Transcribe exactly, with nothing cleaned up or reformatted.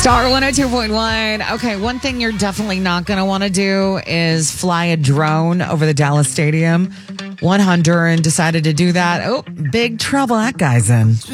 Star one oh two point one. Okay, one thing you're definitely not going to want to do is fly a drone over the Dallas Stadium. One Honduran decided to do that. Oh, big trouble that guy's in.